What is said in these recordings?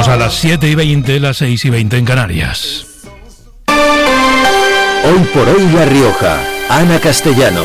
Llegamos a las 7:20, las 6:20 en Canarias. Hoy por hoy La Rioja. Ana Castellanos.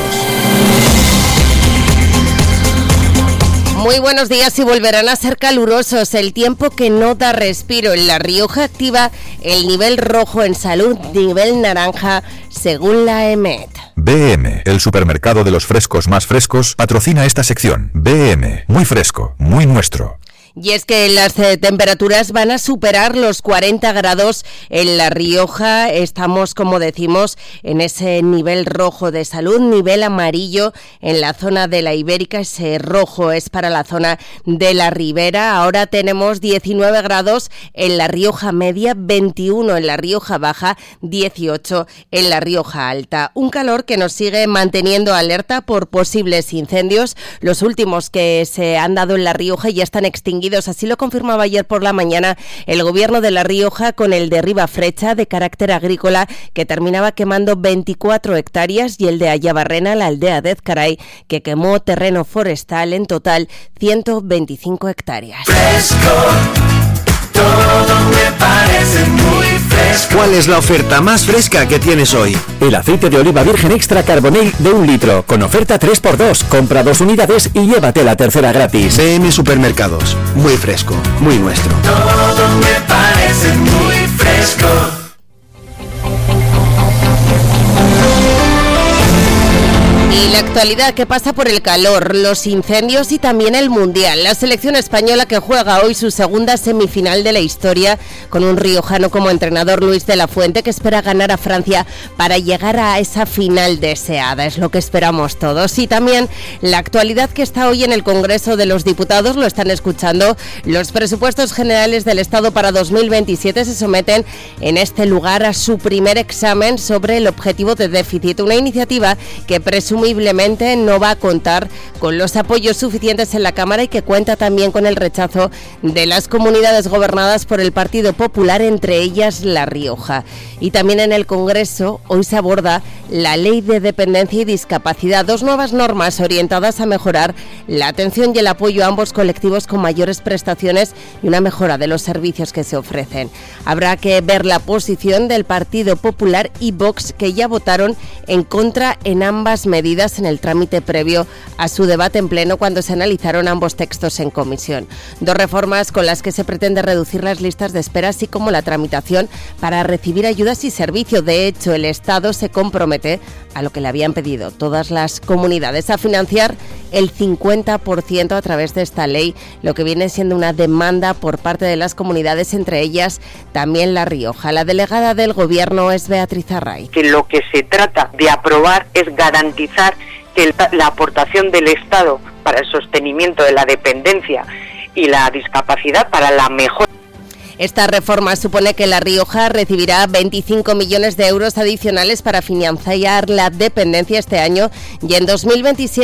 Muy buenos días y volverán a ser calurosos. El tiempo que no da respiro. En La Rioja activa el nivel rojo en salud, nivel naranja, según la EMET. BM, el supermercado de los frescos más frescos, patrocina esta sección. BM, muy fresco, muy nuestro. Y es que las temperaturas van a superar los 40 grados en La Rioja. Estamos, como decimos, en ese nivel rojo de salud, nivel amarillo en la zona de la Ibérica. Ese rojo es para la zona de la Ribera. Ahora tenemos 19 grados en La Rioja Media, 21 en La Rioja Baja, 18 en La Rioja Alta. Un calor que nos sigue manteniendo alerta por posibles incendios. Los últimos que se han dado en La Rioja ya están extinguidos. Así lo confirmaba ayer por la mañana el gobierno de La Rioja con el de Ribafrecha, de carácter agrícola, que terminaba quemando 24 hectáreas, y el de Ayabarrena, la aldea de Ezcaray, que quemó terreno forestal, en total 125 hectáreas. Fresco, todo me parece muy fresco. ¿Cuál es la oferta más fresca que tienes hoy? El aceite de oliva virgen extra Carbonell de 1 litro, con oferta 3x2. Compra 2 unidades y llévate la tercera gratis. BM Supermercados. Muy fresco, muy nuestro. Todo me parece muy fresco. Y la actualidad que pasa por el calor, los incendios y también el Mundial. La selección española que juega hoy su segunda semifinal de la historia, con un riojano como entrenador, Luis de la Fuente, que espera ganar a Francia para llegar a esa final deseada. Es lo que esperamos todos. Y también la actualidad que está hoy en el Congreso de los Diputados, lo están escuchando. Los presupuestos generales del Estado para 2027 se someten en este lugar a su primer examen sobre el objetivo de déficit. Una iniciativa que presumiblemente no va a contar con los apoyos suficientes en la Cámara y que cuenta también con el rechazo de las comunidades gobernadas por el Partido Popular, entre ellas La Rioja. Y también en el Congreso hoy se aborda la Ley de Dependencia y Discapacidad, 2 nuevas normas orientadas a mejorar la atención y el apoyo a ambos colectivos con mayores prestaciones y una mejora de los servicios que se ofrecen. Habrá que ver la posición del Partido Popular y Vox, que ya votaron en contra en ambas medidas en el trámite previo a su debate en pleno, cuando se analizaron ambos textos en comisión. 2 reformas con las que se pretende reducir las listas de espera, así como la tramitación para recibir ayudas y servicio. De hecho, el Estado se compromete, a lo que le habían pedido todas las comunidades, a financiar el 50% a través de esta ley, lo que viene siendo una demanda por parte de las comunidades, entre ellas también La Rioja. La delegada del Gobierno es Beatriz Array. Que lo que se trata de aprobar es garantizar que la aportación del Estado para el sostenimiento de la dependencia y la discapacidad, para la mejora. Esta reforma supone que La Rioja recibirá 25 millones de euros adicionales para financiar la dependencia este año, y en 2027